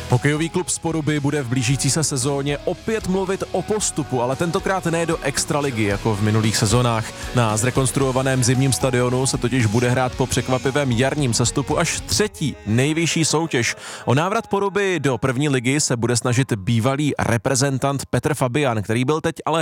Hokejový klub z Poruby bude v blížící se sezóně opět mluvit o postupu, ale tentokrát ne do extraligy jako v minulých sezonách. Na zrekonstruovaném zimním stadionu se totiž bude hrát po překvapivém jarním sestupu až třetí nejvyšší soutěž. O návrat Poruby do první ligy se bude snažit bývalý reprezentant Petr Fabián, který byl teď ale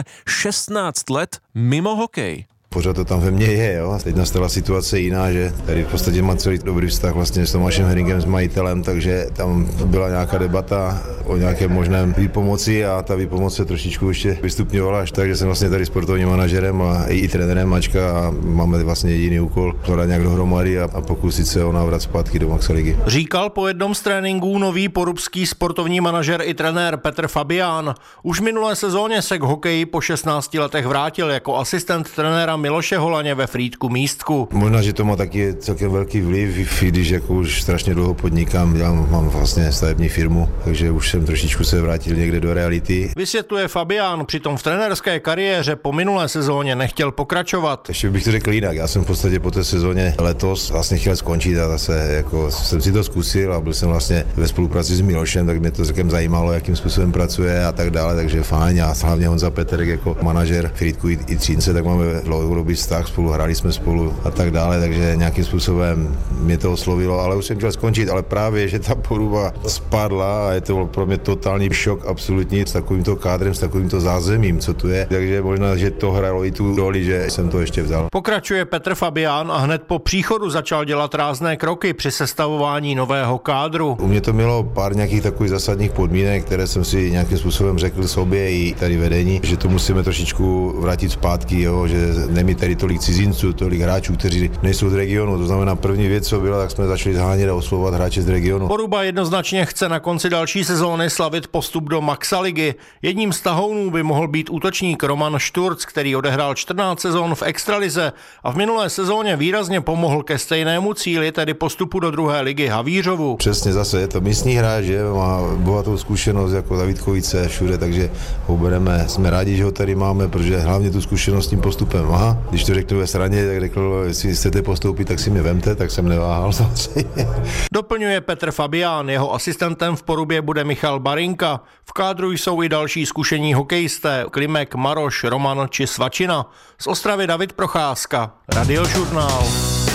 16 let mimo hokej. Pořád to tam ve mně je, jo. Teď nastala situace jiná, že tady v podstatě mám celý dobrý vztah vlastně s Tomášem Heringem, s majitelem, takže tam byla nějaká debata o nějakém možném výpomoci a ta výpomoc se trošičku ještě vystupňovala až tak, že jsem vlastně tady sportovním manažerem a i trenérem Mačka a máme vlastně jediný úkol to dát nějak dohromady a pokusit se o návrat zpátky do Maxaligy. Říkal po jednom z tréninků nový porubský sportovní manažer i trenér Petr Fabián. Už v minulé sezóně se k hokeji po 16 letech vrátil jako asistent trenéra Miloše Holaně ve Frýdku Místku. Možná, že to má taky celkem velký vliv, když jako už strašně dlouho podnikám, mám vlastně stavební firmu, takže už jsem trošičku se vrátil někde do reality. Vysvětluje Fabián, přitom v trenérské kariéře po minulé sezóně nechtěl pokračovat. Ještě bych to řekl jinak, já jsem v podstatě po té sezóně letos vlastně chtěl skončit a zase jako jsem si to zkusil a byl jsem vlastně ve spolupráci s Milošem, tak mě to celkem zajímalo, jakým způsobem pracuje a tak dále, takže fajn a hlavně Honza Peterek jako manažer Frýdku i Třínce, tak máme dlouhodobý vztah, spolu hráli jsme spolu a tak dále, takže nějakým způsobem mě to oslovilo, ale už jsem chtěl skončit, ale právě, že ta Poruba spadla a je to pro mě totální šok absolutní s takovýmto kádrem, s takovýmto zázemím, co tu je, takže možná, že to hrálo i tu roli, že jsem to ještě vzal. Pokračuje Petr Fabián a hned po příchodu začal dělat rázné kroky při sestavování nového kádru. U mě to mělo pár nějakých takových zásadních podmínek, které jsem si nějakým způsobem řekl sobě i tady vedení, že to musíme trošičku vrátit zpátky, jo, že nemít tady tolik cizinců, tolik hráčů, kteří nejsou z regionu. To znamená, první věc, co byla, tak jsme začali zhánět a oslovovat hráče z regionu. Poruba jednoznačně chce na konci další sezóny slavit postup do Maxaligy. Jedním z tahounů by mohl být útočník Roman Šturc, který odehrál 14 sezón v extralize a v minulé sezóně výrazně pomohl ke stejnému cíli, tedy postupu do druhé ligy Havířovu. Přesně, zase je to místní hráč, že má bohatou zkušenost jako Davidkovice všude, takže ho bereme. Jsme rádi, že ho tady máme, protože hlavně tu zkušenost s tím postupem má. Když to řeknu ve straně, tak řekl, jestli chcete postoupit, tak si mě vemte, tak jsem neváhal samozřejmě. Doplňuje Petr Fabián, jeho asistentem v Porubě bude Michal Barinka. V kádru jsou i další zkušení hokejisté, Klimek, Maroš, Roman či Svačina. Z Ostravy David Procházka, Radiožurnál.